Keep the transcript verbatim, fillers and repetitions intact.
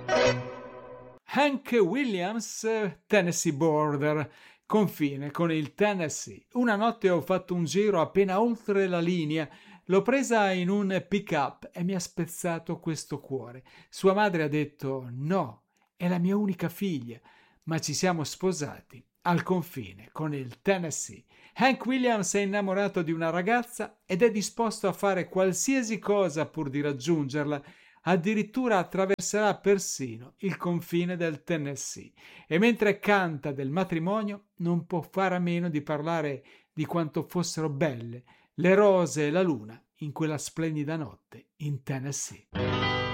Hank Williams, Tennessee Border, confine con il Tennessee. Una notte ho fatto un giro appena oltre la linea, l'ho presa in un pick-up e mi ha spezzato questo cuore. Sua madre ha detto no, è la mia unica figlia, ma ci siamo sposati al confine con il Tennessee. Hank Williams è innamorato di una ragazza ed è disposto a fare qualsiasi cosa pur di raggiungerla. Addirittura attraverserà persino il confine del Tennessee e mentre canta del matrimonio non può fare a meno di parlare di quanto fossero belle le rose e la luna in quella splendida notte in Tennessee.